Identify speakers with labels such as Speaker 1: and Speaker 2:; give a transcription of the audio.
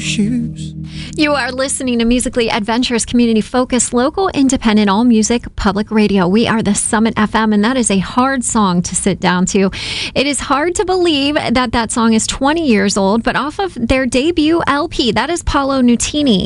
Speaker 1: shoes.
Speaker 2: You are listening to Musically Adventurous, community-focused, local, independent, all-music, public radio. We are the Summit FM, and that is a hard song to sit down to. It is hard to believe that song is 20 years old, but off of their debut LP, that is Paolo Nutini.